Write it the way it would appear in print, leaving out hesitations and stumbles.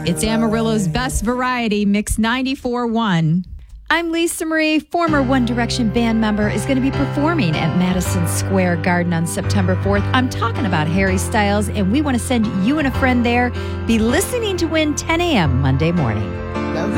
It's Amarillo's best variety, Mix 94.1. I'm Lisa Marie. Former One Direction band member is going to be performing at Madison Square Garden on September 4th. I'm talking about Harry Styles, and we want to send you and a friend there. Be listening to win 10 a.m. Monday morning.